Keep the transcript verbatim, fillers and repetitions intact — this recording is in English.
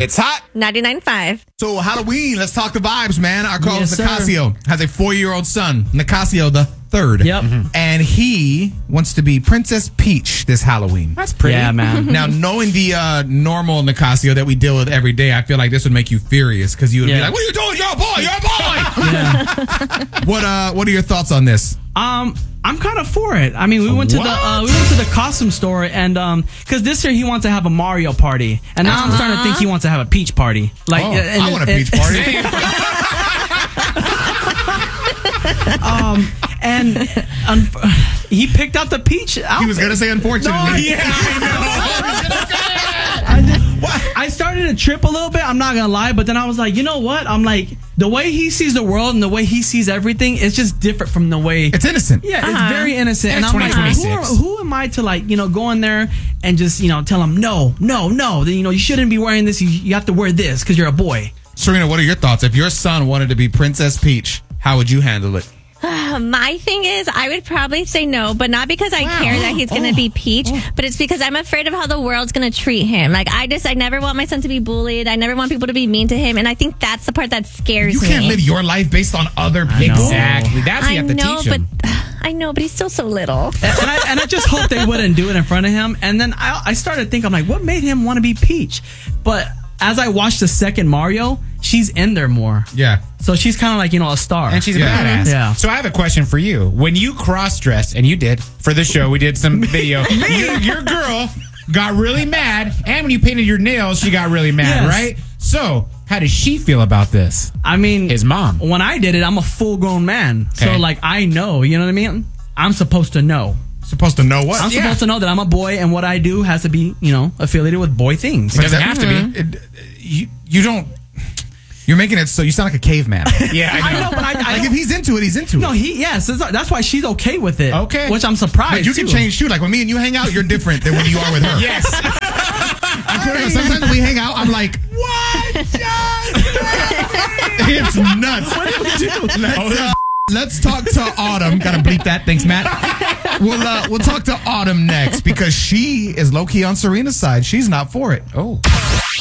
It's hot. ninety-nine point five. So Halloween, let's talk the vibes, man. Our co-host Yes, sir. Nicasio has a four-year-old son, Nicasio the third. Yep. Mhm. And he wants to be Princess Peach this Halloween. That's pretty. Yeah, man. Now, knowing the uh, normal Nicasio that we deal with every day, I feel like this would make you furious because you would be Yeah. like, "What are you doing? You're a boy. You're a boy." Yeah. What uh? What are your thoughts on this? Um, I'm kind of for it. I mean, we went to the uh, we went to the costume store, and um, because this year he wants to have a Mario party, and now I'm starting to think he wants to have a Peach party. Like, Oh, and- I want a and- Peach party. um, and um, he picked out the Peach outfit. He was gonna say unfortunately. No, yeah, I I, just, I started to trip a little bit. I'm not gonna lie, but then I was like, you know what? I'm like, the way he sees the world and the way he sees everything is just different from the way. It's innocent. Yeah, Uh-huh. it's very innocent. And And, it's I'm like, who, twenty twenty-six. are- who am I to like, you know, go in there and just, you know, tell him no, no, no. Then, you know, you shouldn't be wearing this. You, you have to wear this because you're a boy. Serena, what are your thoughts? If your son wanted to be Princess Peach, how would you handle it? My thing is, I would probably say no, but not because I care that he's going to be Peach, but it's because I'm afraid of how the world's going to treat him. Like, I just, I never want my son to be bullied. I never want people to be mean to him. And I think that's the part that scares You me. can't live your life based on other people. Exactly. That's what I you have to know, teach but him. I know, but he's still so little. And I, and I just hope they wouldn't do it in front of him. And then I, I started to think, I'm like, what made him want to be Peach? But as I watched the second Mario, she's in there more. Yeah. So she's kind of like, you know, a star. And she's a Yeah. badass. Yeah. So I have a question for you. When you cross-dressed, and you did, for the show, we did some video. your, your girl got really mad, and when you painted your nails, she got really mad, Yes. right? So, how does she feel about this? I mean, His mom. when I did it, I'm a full grown man. Okay. So, like, I know, you know what I mean? I'm supposed to know. Supposed to know what? I'm Yeah. supposed to know that I'm a boy and what I do has to be, you know, affiliated with boy things. It doesn't have to be. It, you, you don't. You're making it so you sound like a caveman. Yeah, I know. I know, but I, I Like don't- if he's into it, he's into no, it. he yes, that's, that's why she's okay with it. Okay. Which I'm surprised. But you can too. change too. Like when me and you hang out, you're different than when you are with her. Yes. I swear to God, sometimes when we hang out, I'm like, what? It's nuts. What did we do? Let's, uh, let's talk to Autumn. Gotta bleep that. Thanks, Matt. We'll uh, we'll talk to Autumn next because she is low key on Serena's side. She's not for it. Oh.